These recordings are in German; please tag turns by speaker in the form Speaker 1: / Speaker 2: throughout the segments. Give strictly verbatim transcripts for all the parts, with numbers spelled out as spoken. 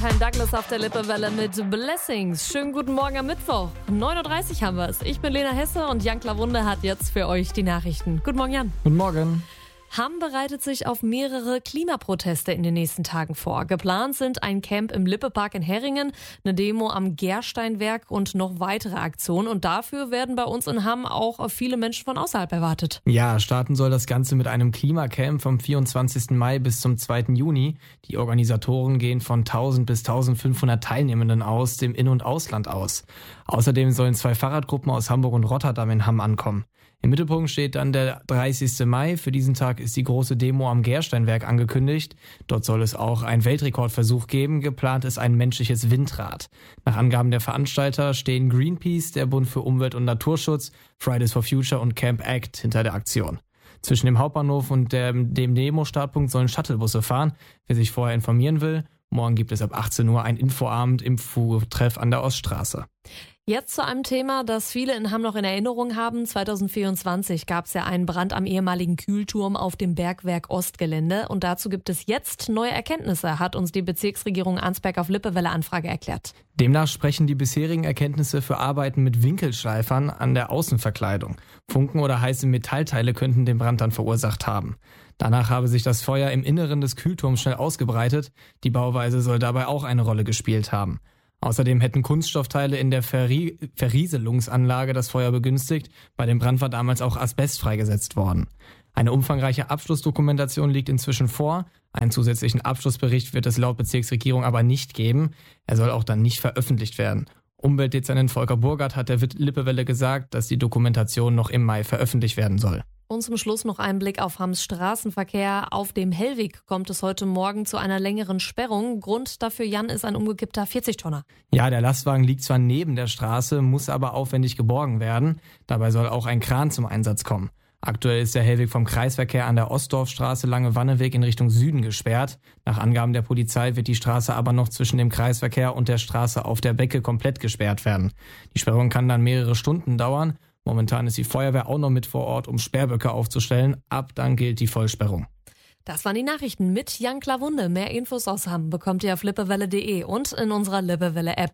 Speaker 1: Time Douglas auf der Lippewelle mit Blessings. Schönen guten Morgen am Mittwoch. neun Uhr dreißig haben wir es. Ich bin Lena Hesse und Jan Klawunde hat jetzt für euch die Nachrichten. Guten Morgen, Jan.
Speaker 2: Guten Morgen.
Speaker 1: Hamm bereitet sich auf mehrere Klimaproteste in den nächsten Tagen vor. Geplant sind ein Camp im Lippepark in Herringen, eine Demo am Gersteinwerk und noch weitere Aktionen. Und dafür werden bei uns in Hamm auch viele Menschen von außerhalb erwartet.
Speaker 2: Ja, starten soll das Ganze mit einem Klimacamp vom vierundzwanzigsten Mai bis zum zweiten Juni. Die Organisatoren gehen von tausend bis eintausendfünfhundert Teilnehmenden aus dem In- und Ausland aus. Außerdem sollen zwei Fahrradgruppen aus Hamburg und Rotterdam in Hamm ankommen. Im Mittelpunkt steht dann der dreißigste Mai. Für diesen Tag ist die große Demo am Gersteinwerk angekündigt. Dort soll es auch einen Weltrekordversuch geben. Geplant ist ein menschliches Windrad. Nach Angaben der Veranstalter stehen Greenpeace, der Bund für Umwelt und Naturschutz, Fridays for Future und Camp Act hinter der Aktion. Zwischen dem Hauptbahnhof und dem, dem Demo-Startpunkt sollen Shuttlebusse fahren. Wer sich vorher informieren will, morgen gibt es ab achtzehn Uhr einen Infoabend im Fu-Treff an der Oststraße.
Speaker 1: Jetzt zu einem Thema, das viele in Hamm noch in Erinnerung haben. zweitausendvierundzwanzig gab es ja einen Brand am ehemaligen Kühlturm auf dem Bergwerk Ostgelände. Und dazu gibt es jetzt neue Erkenntnisse, hat uns die Bezirksregierung Arnsberg auf Lippewelle Anfrage erklärt.
Speaker 2: Demnach sprechen die bisherigen Erkenntnisse für Arbeiten mit Winkelschleifern an der Außenverkleidung. Funken oder heiße Metallteile könnten den Brand dann verursacht haben. Danach habe sich das Feuer im Inneren des Kühlturms schnell ausgebreitet. Die Bauweise soll dabei auch eine Rolle gespielt haben. Außerdem hätten Kunststoffteile in der Verrie- Verrieselungsanlage das Feuer begünstigt. Bei dem Brand war damals auch Asbest freigesetzt worden. Eine umfangreiche Abschlussdokumentation liegt inzwischen vor. Einen zusätzlichen Abschlussbericht wird es laut Bezirksregierung aber nicht geben. Er soll auch dann nicht veröffentlicht werden. Umweltdezernent Volker Burgert hat der Lippewelle gesagt, dass die Dokumentation noch im Mai veröffentlicht werden soll.
Speaker 1: Und zum Schluss noch ein Blick auf Hamms Straßenverkehr. Auf dem Hellweg kommt es heute Morgen zu einer längeren Sperrung. Grund dafür, Jan, ist ein umgekippter vierzig-Tonner.
Speaker 2: Ja, der Lastwagen liegt zwar neben der Straße, muss aber aufwendig geborgen werden. Dabei soll auch ein Kran zum Einsatz kommen. Aktuell ist der Hellweg vom Kreisverkehr an der Ostdorfstraße Lange-Wanneweg in Richtung Süden gesperrt. Nach Angaben der Polizei wird die Straße aber noch zwischen dem Kreisverkehr und der Straße auf der Becke komplett gesperrt werden. Die Sperrung kann dann mehrere Stunden dauern. Momentan ist die Feuerwehr auch noch mit vor Ort, um Sperrböcke aufzustellen. Ab dann gilt die Vollsperrung.
Speaker 1: Das waren die Nachrichten mit Jan Klawunde. Mehr Infos aus Hamm bekommt ihr auf lippewelle punkt de und in unserer Lippewelle-App.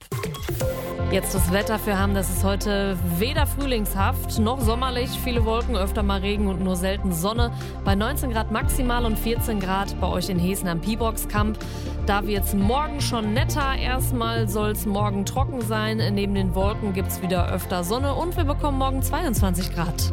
Speaker 1: Jetzt das Wetter für Hamm, das ist heute weder frühlingshaft noch sommerlich. Viele Wolken, öfter mal Regen und nur selten Sonne. Bei neunzehn Grad maximal und vierzehn Grad bei euch in Heesen am Pibox-Camp. Da wird's morgen schon netter. Erstmal soll's morgen trocken sein. Neben den Wolken gibt's wieder öfter Sonne und wir bekommen morgen zweiundzwanzig Grad.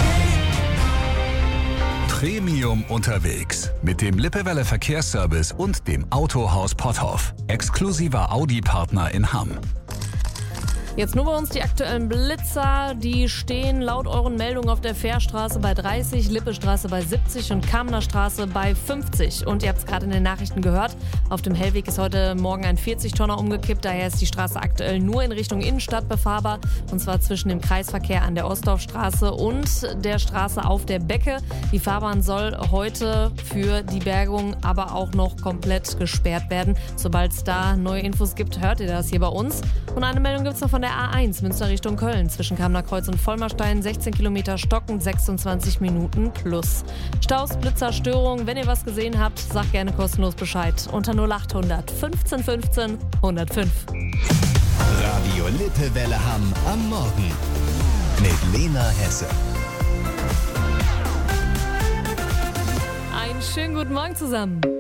Speaker 3: Premium unterwegs mit dem Lippewelle Verkehrsservice und dem Autohaus Potthoff. Exklusiver Audi-Partner in Hamm.
Speaker 1: Jetzt nur bei uns die aktuellen Blitzer. Die stehen laut euren Meldungen auf der Fährstraße bei dreißig, Lippestraße bei siebzig und Kamener Straße bei fünfzig. Und ihr habt es gerade in den Nachrichten gehört, auf dem Hellweg ist heute Morgen ein vierzig-Tonner umgekippt. Daher ist die Straße aktuell nur in Richtung Innenstadt befahrbar. Und zwar zwischen dem Kreisverkehr an der Ostdorfstraße und der Straße auf der Becke. Die Fahrbahn soll heute für die Bergung aber auch noch komplett gesperrt werden. Sobald es da neue Infos gibt, hört ihr das hier bei uns. Und eine Meldung gibt es noch von der A eins Münster Richtung Köln zwischen Kamener Kreuz und Vollmerstein, sechzehn Kilometer stockend, sechsundzwanzig Minuten plus. Staus, Blitzer, Störungen, wenn ihr was gesehen habt, sagt gerne kostenlos Bescheid unter null achthundert fünfzehn fünfzehn hundertfünf.
Speaker 4: Radio Lippewelle Hamm am Morgen mit Lena Hesse.
Speaker 1: Einen schönen guten Morgen zusammen.